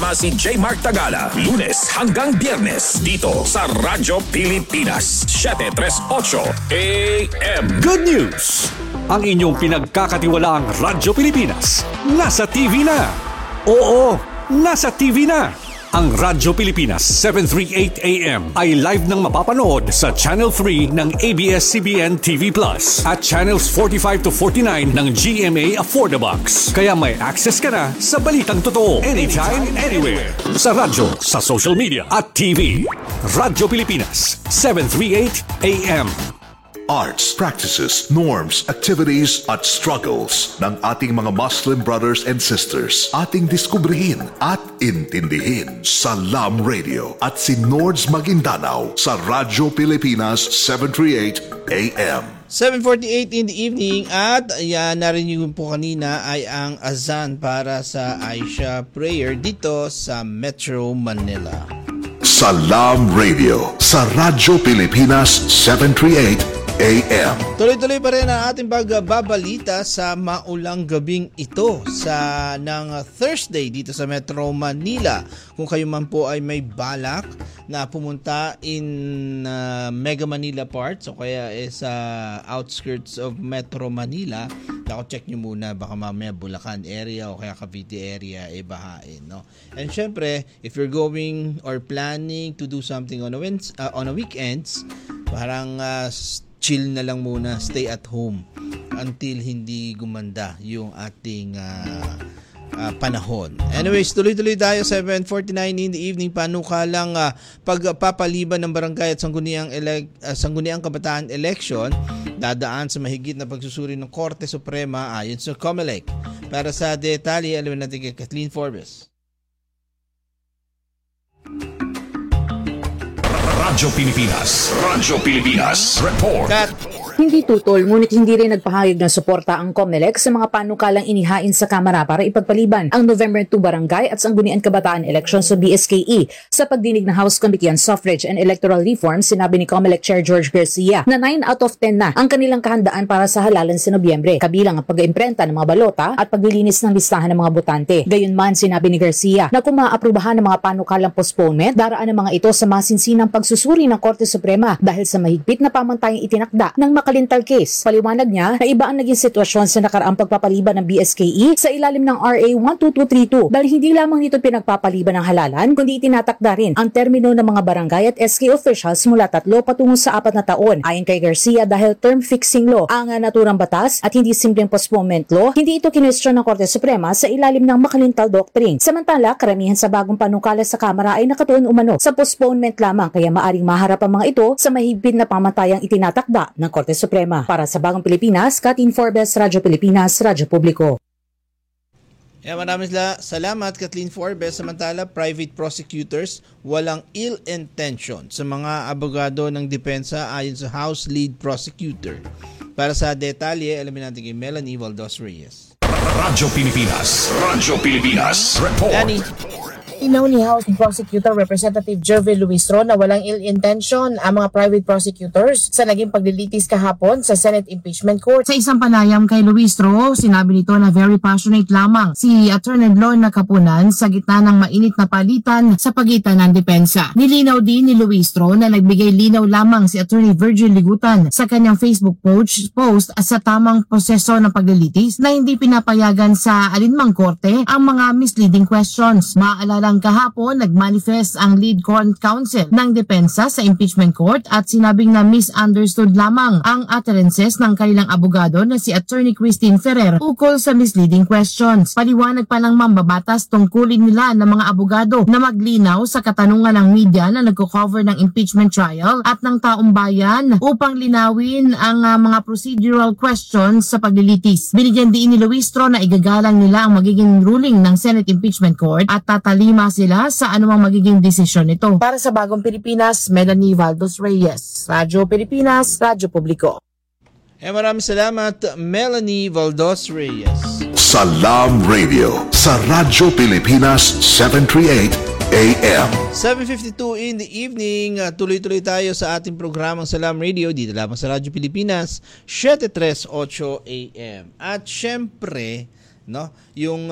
Kasama si J. Mark Tagala, Lunes hanggang Biyernes dito sa Radyo Pilipinas, 738 AM. Good news! Ang inyong pinagkakatiwalaang Radyo Pilipinas nasa TV na. Oo, nasa TV na. Ang Radyo Pilipinas 738 AM ay live nang mapapanood sa Channel 3 ng ABS-CBN TV Plus at Channels 45 to 49 ng GMA Affordabox. Kaya may access ka na sa balitang totoo anytime, anywhere. Sa radyo, sa social media at TV. Radyo Pilipinas 738 AM. Arts, practices, norms, activities at struggles ng ating mga Muslim brothers and sisters. Ating diskubrihin at intindihin sa Lam Radio at si Nords Maguindanao sa Radyo Pilipinas 738 AM. 7:48 in the evening at narinig po kanina ay ang azan para sa Aisha Prayer dito sa Metro Manila. Sa Lam Radio sa Radyo Pilipinas 738 AM. Tuloy-tuloy pa rin ang ating pagbabalita sa maulang gabing ito ng Thursday dito sa Metro Manila. Kung kayo man po ay may balak na pumunta in Mega Manila parts o kaya sa outskirts of Metro Manila, check nyo muna, baka mamaya Bulacan area o kaya Cavite area bahain, no? And syempre, if you're going or planning to do something on a weekends, parang chill na lang muna, stay at home until hindi gumanda yung ating panahon. Anyways, tuloy-tuloy tayo. 7:49 in the evening, panukalang pagpapaliban ng barangay at sangguniang kabataan election dadaan sa mahigit na pagsusuri ng Korte Suprema ayon sa COMELEC. Para sa detalye, alamin natin kay Kathleen Forbes. Radyo Pilipinas Report. Hindi tutol, ngunit hindi rin nagpahayag ng suporta ang COMELEC sa mga panukalang inihain sa Kamara para ipagpaliban ang November 2 barangay at sangguniang kabataan election sa BSKE. Sa pagdinig ng House Committee on Suffrage and Electoral Reform, sinabi ni COMELEC Chair George Garcia na 9 out of 10 na ang kanilang kahandaan para sa halalan sa Nobyembre, kabilang ang pag-iimprenta ng mga balota at paglilinis ng listahan ng mga botante. Gayunman, sinabi ni Garcia na kung maaprubahan ng mga panukalang postponement, daraan ang mga ito sa masinsinang pagsusuri ng Korte Suprema dahil sa mahigpit na pamantayang itinakda ng Kalintal case. Paliwanag niya na iba ang naging sitwasyon sa nakaraang pagpapaliban ng BSKE sa ilalim ng RA 12232 dahil hindi lamang nito pinagpapaliban ng halalan kundi itinatakda rin ang termino ng mga barangay at SK officials mula 3 patungo sa 4 na taon. Ayon kay Garcia, dahil term fixing law ang naturang batas at hindi simpleng postponement law, hindi ito kinwestiyon ng Korte Suprema sa ilalim ng Makalintal Doctrine. Samantala, karamihan sa bagong panukala sa Kamara ay nakatuon umano sa postponement lamang kaya maaring maharap ang mga ito sa mahigpit na pamantayang itinatakda ng Korte Suprema. Para sa Bagong Pilipinas, Kathleen Forbes, Radyo Pilipinas, Radyo Publiko. Maraming salamat, Kathleen Forbes. Samantala, private prosecutors walang ill intention sa mga abogado ng depensa ayon sa House Lead Prosecutor. Para sa detalye, alamin natin kay Melanie Valdos Reyes. Radyo Pilipinas Report. Danny. Inaw ni House Prosecutor Representative Jervy Luistro na walang ill intention ang mga private prosecutors sa naging paglilitis kahapon sa Senate Impeachment Court. Sa isang panayam kay Luistro, sinabi nito na very passionate lamang si Attorney Lorna Capunan sa gitna ng mainit na palitan sa pagitan ng depensa. Nilinaw din ni Luistro na nagbigay linaw lamang si Attorney Virgil Ligutan sa kanyang Facebook post sa tamang proseso ng paglilitis na hindi pinapayagan sa alinmang korte ang mga misleading questions. Maalala kahapon, nagmanifest ang lead counsel ng depensa sa impeachment court at sinabing na misunderstood lamang ang utterances ng kanilang abogado na si Attorney Christine Ferrer ukol sa misleading questions. Paliwanag pa ng mambabatas tungkulin nila ng mga abogado na maglinaw sa katanungan ng media na nagko-cover ng impeachment trial at ng taong bayan upang linawin ang mga procedural questions sa paglilitis. Binigyan din ni Luistro na igagalang nila ang magiging ruling ng Senate Impeachment Court at tatalima sila sa anumang magiging desisyon nito. Para sa Bagong Pilipinas, Melanie Valdos Reyes, Radyo Pilipinas, Radyo Publiko. Maraming salamat, Melanie Valdos Reyes. Salam Radio sa Radyo Pilipinas 738 AM. 7:52 in the evening. Tuloy-tuloy tayo sa ating programang Salam Radio dito lamang sa Radyo Pilipinas 738 AM. At syempre, no, yung